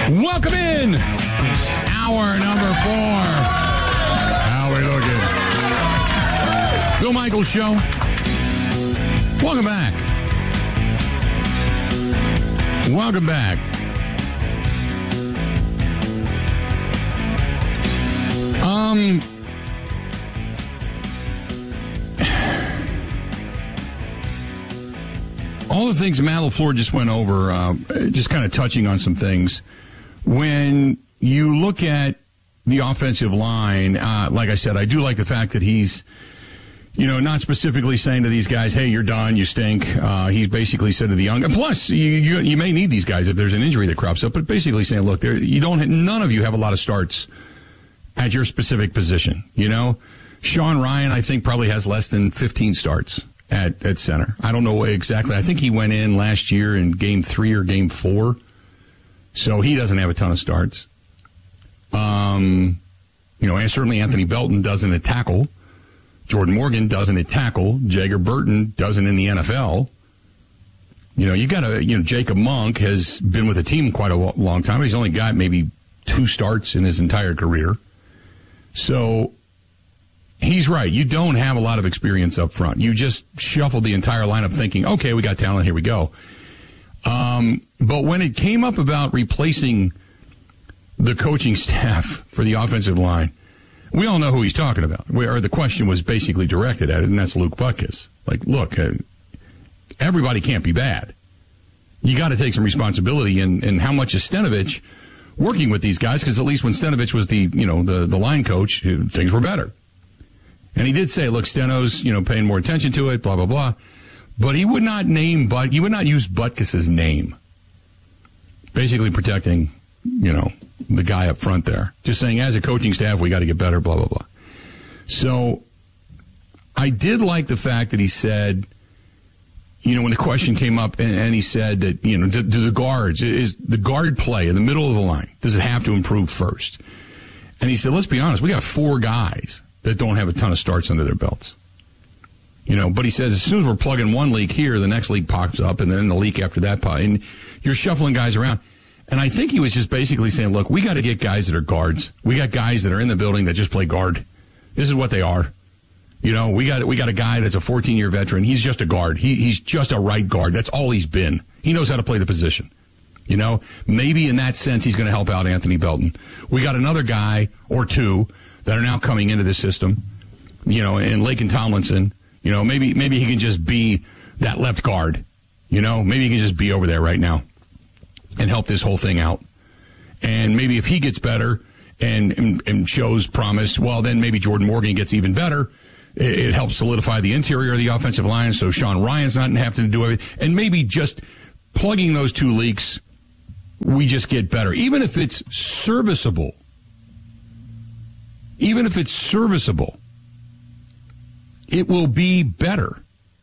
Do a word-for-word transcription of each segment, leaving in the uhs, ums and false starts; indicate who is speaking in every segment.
Speaker 1: Welcome in. Hour number four. How we looking? Bill Michaels Show. Welcome back. Welcome back. Um... All the things Matt LaFleur just went over, uh, just kind of touching on some things. When you look at the offensive line, uh, like I said, I do like the fact that he's, you know, not specifically saying to these guys, hey, you're done, you stink. Uh, he's basically said to the young, and plus, you, you you may need these guys if there's an injury that crops up, but basically saying, look, there, you don't, none of you have a lot of starts at your specific position. You know, Sean Ryan, I think, probably has less than fifteen starts at, at center. I don't know exactly. I think he went in last year in game three or game four. So he doesn't have a ton of starts. Um, you know, and certainly Anthony Belton doesn't at tackle. Jordan Morgan doesn't at tackle. Jager Burton doesn't in the N F L. You know, you got to, you know, Jacob Monk has been with the team quite a long time. He's only got maybe two starts in his entire career. So he's right. You don't have a lot of experience up front. You just shuffled the entire lineup thinking, okay, we got talent, here we go. Um, but when it came up about replacing the coaching staff for the offensive line, we all know who he's talking about. Or the question was basically directed at it, and that's Luke Butkus. Like, look, uh, everybody can't be bad. You got to take some responsibility, and, and how much is Stenavich working with these guys? Because at least when Stenavich was the, you know, the, the line coach, things were better. And he did say, look, Steno's, you know, paying more attention to it, blah, blah, blah. But he would not name, but he would not use Butkus's name. Basically protecting, you know, the guy up front there. Just saying, as a coaching staff, we got to get better, blah, blah, blah. So I did like the fact that he said, you know, when the question came up and, and he said that, you know, do, do the guards, is the guard play in the middle of the line, does it have to improve first? And he said, let's be honest, we got four guys that don't have a ton of starts under their belts. You know, but he says as soon as we're plugging one leak here, the next leak pops up, and then the leak after that pops, and you're shuffling guys around. And I think he was just basically saying, look, we got to get guys that are guards. We got guys that are in the building that just play guard. This is what they are. You know, we got we got a guy that's a fourteen-year veteran. He's just a guard. He he's just a right guard. That's all he's been. He knows how to play the position. You know, maybe in that sense he's going to help out Anthony Belton. We got another guy or two that are now coming into the system. You know, and Laken Tomlinson. You know, maybe maybe he can just be that left guard. You know, maybe he can just be over there right now and help this whole thing out. And maybe if he gets better and and, and shows promise, well, then maybe Jordan Morgan gets even better. It, it helps solidify the interior of the offensive line, so Sean Ryan's not having to do everything. And maybe just plugging those two leaks, we just get better. Even if it's serviceable. Even if it's serviceable. It will be better,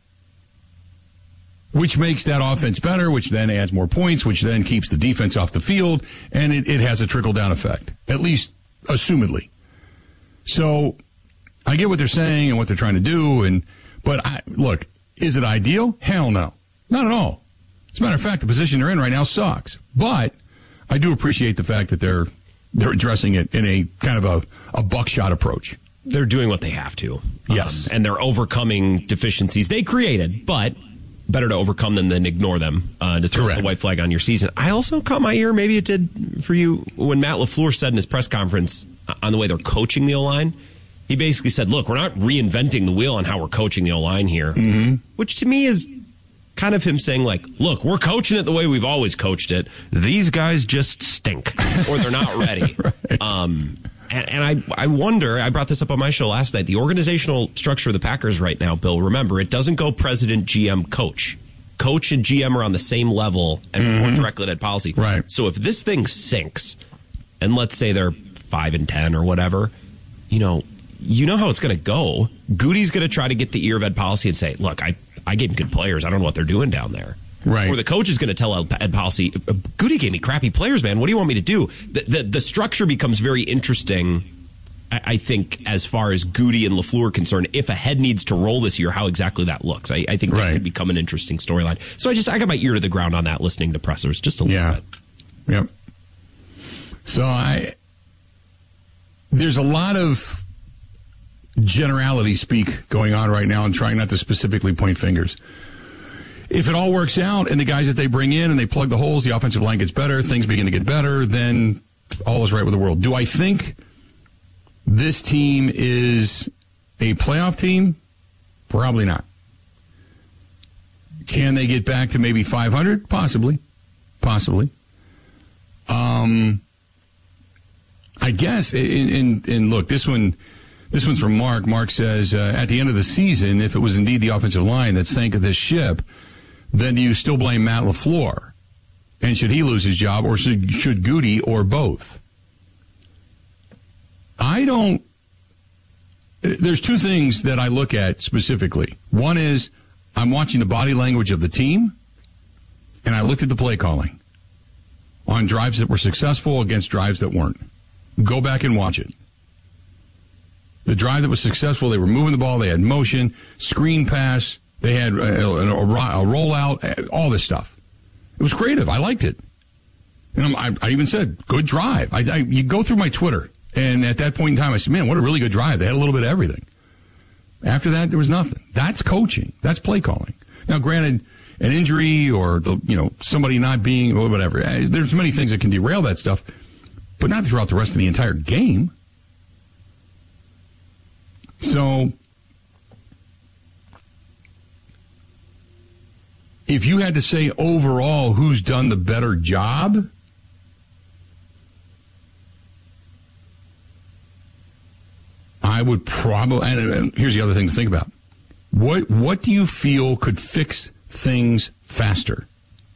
Speaker 1: which makes that offense better, which then adds more points, which then keeps the defense off the field, and it, it has a trickle-down effect, at least assumedly. So I get what they're saying and what they're trying to do, and but I, look, is it ideal? Hell no. Not at all. As a matter of fact, the position they're in right now sucks. But I do appreciate the fact that they're they're addressing it in a kind of a, a buckshot approach.
Speaker 2: They're doing what they have to.
Speaker 1: Yes.
Speaker 2: Um, and they're overcoming deficiencies they created, but better to overcome them than ignore them uh, to throw
Speaker 1: Correct.
Speaker 2: the white flag on your season. I also caught my ear, maybe it did for you, when Matt LaFleur said in his press conference on the way they're coaching the O-line, he basically said, look, we're not reinventing the wheel on how we're coaching the O-line here, mm-hmm. which to me is kind of him saying, like, look, we're coaching it the way we've always coached it. These guys just stink, or they're not ready. right. Um And, and I, I wonder, I brought this up on my show last night, the organizational structure of the Packers right now, Bill, remember, it doesn't go president, G M, coach. Coach and G M are on the same level and report mm-hmm. directly to head policy.
Speaker 1: Right.
Speaker 2: So if this thing sinks, and let's say they're five and ten or whatever, you know, you know how it's going to go. Goody's going to try to get the ear of ed policy and say, look, I, I gave him good players. I don't know what they're doing down there.
Speaker 1: Right.
Speaker 2: Or the coach is going to tell ed policy, Goody gave me crappy players, man. What do you want me to do? The, the, the structure becomes very interesting, I, I think, as far as Goody and LaFleur are concerned. If a head needs to roll this year, how exactly that looks. I, I think that
Speaker 1: right.
Speaker 2: could become an interesting storyline. So I just I got my ear to the ground on that, listening to pressers just a little
Speaker 1: yeah.
Speaker 2: bit.
Speaker 1: Yep. So I, there's a lot of generality speak going on right now and trying not to specifically point fingers. If it all works out and the guys that they bring in and they plug the holes, the offensive line gets better, things begin to get better, then all is right with the world. Do I think this team is a playoff team? Probably not. Can they get back to maybe five hundred? Possibly. Possibly. Um, I guess, and, and look, this one, this one's from Mark. Mark says, uh, at the end of the season, if it was indeed the offensive line that sank this ship, then do you still blame Matt LaFleur? And should he lose his job, or should, should Goody, or both? I don't. There's two things that I look at specifically. One is I'm watching the body language of the team, and I looked at the play calling on drives that were successful against drives that weren't. Go back and watch it. The drive that was successful, they were moving the ball, they had motion, screen pass, they had a, a, a rollout, all this stuff. It was creative. I liked it. And I, I even said, good drive. I, I, you go through my Twitter, and at that point in time, I said, man, what a really good drive. They had a little bit of everything. After that, there was nothing. That's coaching. That's play calling. Now, granted, an injury or the, you know somebody not being or whatever. There's many things that can derail that stuff, but not throughout the rest of the entire game. So, if you had to say overall who's done the better job, I would probably, and here's the other thing to think about. What what do you feel could fix things faster?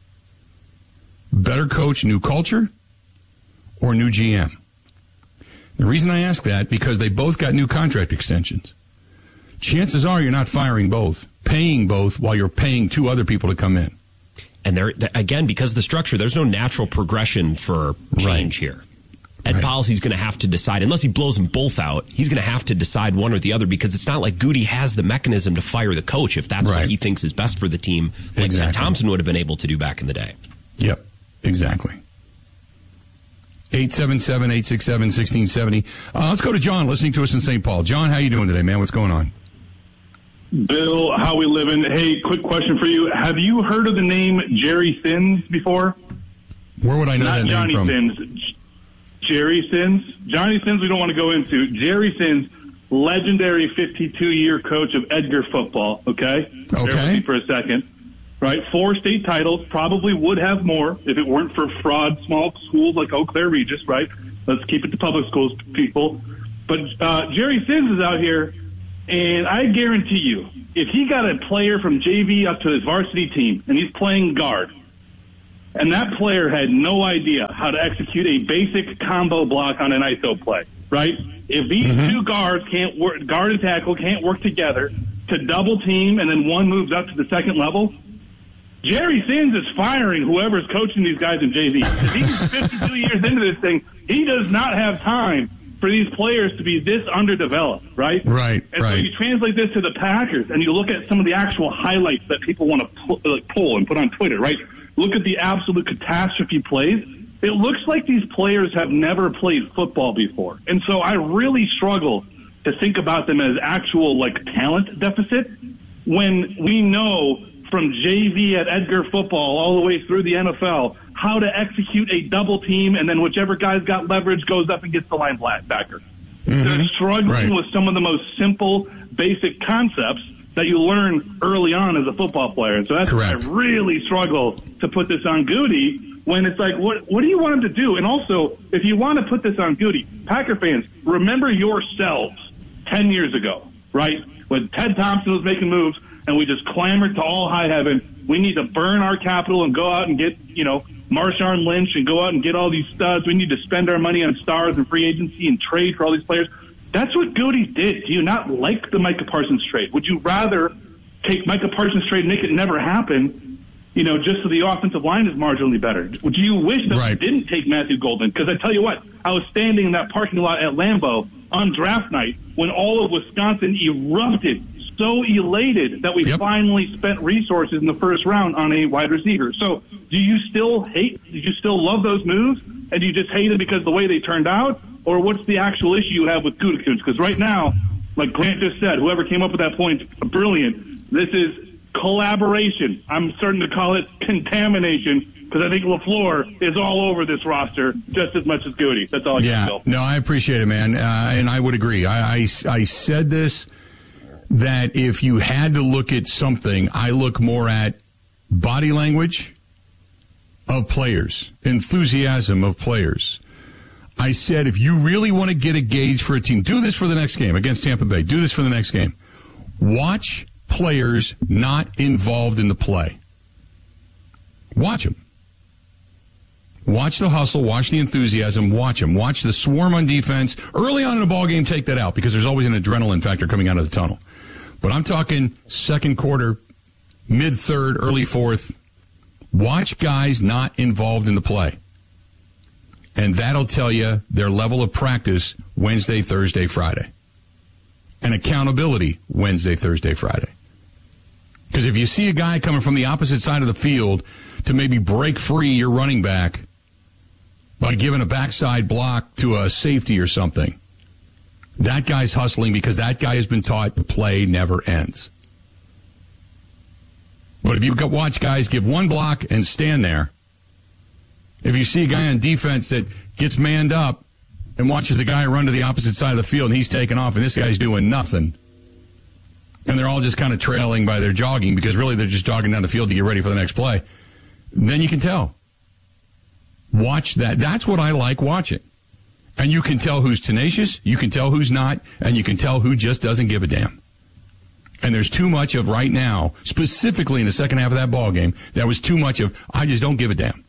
Speaker 1: Better coach, new culture, or new G M? The reason I ask that, because they both got new contract extensions. Chances are you're not firing both, paying both while you're paying two other people to come in.
Speaker 2: And there, again, because of the structure, there's no natural progression for change right. here. Ed right. Policy's going to have to decide, unless he blows them both out, he's going to have to decide one or the other, because it's not like Goody has the mechanism to fire the coach if that's right. what he thinks is best for the team, like exactly. Ted Thompson would have been able to do back in the day.
Speaker 1: Yep, exactly. eight seven seven, eight six seven, one six seven zero. Uh, let's go to John, listening to us in Saint Paul. John, how you doing today, man? What's going on?
Speaker 3: Bill, how we living? Hey, quick question for you. Have you heard of the name Jerry Sins before?
Speaker 1: Where would I know
Speaker 3: Not
Speaker 1: that
Speaker 3: Johnny
Speaker 1: name from?
Speaker 3: Sins. Jerry Sins. Johnny Sins we don't want to go into. Jerry Sins, legendary fifty-two-year coach of Edgar football, okay?
Speaker 1: Okay.
Speaker 3: Bear with me for a second. Right, four state titles, probably would have more if it weren't for fraud, small schools like Eau Claire Regis, right? Let's keep it to public schools, people. But uh, Jerry Sins is out here, and I guarantee you, if he got a player from J V up to his varsity team, and he's playing guard, and that player had no idea how to execute a basic combo block on an I S O play, right? If these mm-hmm. two guards can't work, guard and tackle can't work together to double team, and then one moves up to the second level, Jerry Sins is firing whoever's coaching these guys in J V. Because he's fifty-two years into this thing, he does not have time for these players to be this underdeveloped, right?
Speaker 1: Right,
Speaker 3: and
Speaker 1: right.
Speaker 3: so you translate this to the Packers, and you look at some of the actual highlights that people want to pull, like, pull and put on Twitter, right? Look at the absolute catastrophe plays. It looks like these players have never played football before. And so I really struggle to think about them as actual, like, talent deficit when we know from J V at Edgar football all the way through the N F L how to execute a double team, and then whichever guy's got leverage goes up and gets the linebacker. Mm-hmm. They're struggling right. with some of the most simple, basic concepts that you learn early on as a football player. And so that's why I really struggle to put this on Goody when it's like, what what do you want him to do? And also, if you want to put this on Goody, Packer fans, remember yourselves ten years ago, right? When Ted Thompson was making moves and we just clamored to all high heaven, we need to burn our capital and go out and get, you know, Marshawn Lynch and go out and get all these studs. We need to spend our money on stars and free agency and trade for all these players. That's what Goody did. Do you not like the Micah Parsons trade? Would you rather take Micah Parsons trade and make it never happen, you know, just so the offensive line is marginally better? Would you wish that right. we didn't take Matthew Golden? Because I tell you what, I was standing in that parking lot at Lambeau on draft night when all of Wisconsin erupted, so elated that we yep. finally spent resources in the first round on a wide receiver. So do you still hate, do you still love those moves? and you just hate it because of the way they turned out, or what's the actual issue you have with Gutekunst? Because right now, like Grant just said, whoever came up with that point, brilliant. This is collaboration. I'm starting to call it contamination because I think LaFleur is all over this roster just as much as Goody. That's all I
Speaker 1: yeah,
Speaker 3: can tell.
Speaker 1: No, I appreciate it, man, uh, and I would agree. I, I, I said this, that if you had to look at something, I look more at body language of players, enthusiasm of players. I said, if you really want to get a gauge for a team, do this for the next game against Tampa Bay. Do this for the next game. Watch players not involved in the play. Watch them. Watch the hustle. Watch the enthusiasm. Watch them. Watch the swarm on defense. Early on in a ball game, take that out because there's always an adrenaline factor coming out of the tunnel. But I'm talking second quarter, mid-third, early fourth. Watch guys not involved in the play. And that'll tell you their level of practice Wednesday, Thursday, Friday. And accountability Wednesday, Thursday, Friday. Because if you see a guy coming from the opposite side of the field to maybe break free your running back by giving a backside block to a safety or something, that guy's hustling because that guy has been taught the play never ends. But if you watch guys give one block and stand there, if you see a guy on defense that gets manned up and watches the guy run to the opposite side of the field and he's taking off and this guy's doing nothing, and they're all just kind of trailing by their jogging because really they're just jogging down the field to get ready for the next play, then you can tell. Watch that. That's what I like watching. And you can tell who's tenacious, you can tell who's not, and you can tell who just doesn't give a damn. And there's too much of right now, specifically in the second half of that ball game, there was too much of, I just don't give a damn.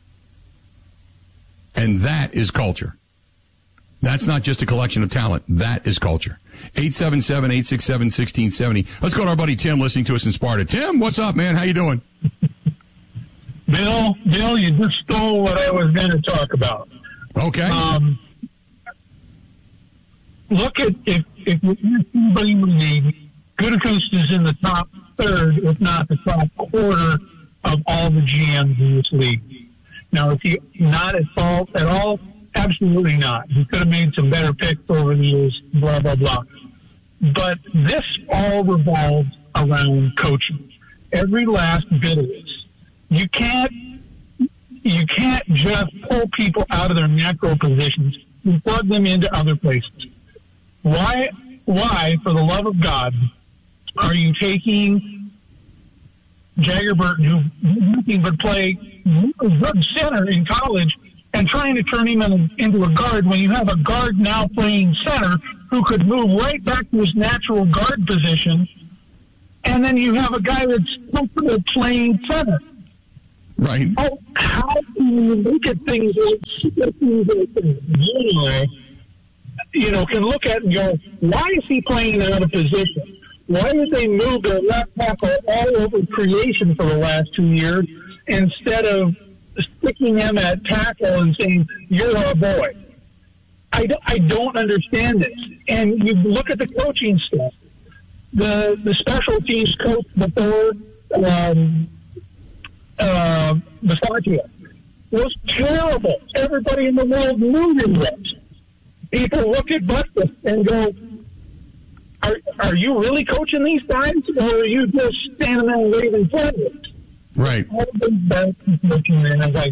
Speaker 1: And that is culture. That's not just a collection of talent. That is culture. eight seven seven, eight six seven, one six seven zero. Let's go to our buddy Tim listening to us in Sparta. Tim, what's up, man? How you doing?
Speaker 4: Bill, Bill, you just stole what I was going to talk about.
Speaker 1: Okay.
Speaker 4: Um, look at, if, if you're somebody in the league, Gutekunst is in the top third, if not the top quarter of all the G Ms in this league. Now, is he not at fault at all? Absolutely not. He could have made some better picks over the years, blah, blah, blah. But this all revolves around coaching. Every last bit of this. You can't, you can't just pull people out of their natural positions and plug them into other places. Why, why, for the love of God, are you taking Jagger Burton, who nothing but play a good center in college, and trying to turn him in, into a guard when you have a guard now playing center who could move right back to his natural guard position, and then you have a guy that's comfortable playing center.
Speaker 1: Right.
Speaker 4: Oh, how can you look at things like you know, you know, can look at and go, why is he playing out of position? Why did they move their left tackle all over creation for the last two years instead of sticking him at tackle and saying, you're our boy? I, do, I don't understand this. And you look at the coaching stuff. The the special teams coach before um, uh, Bisaccia was terrible. Everybody in the world knew him was. People look at Butkus and go, Are, are you really coaching these guys, or are you just standing there waving flags?
Speaker 1: Right.
Speaker 4: All the best coaching, man. As I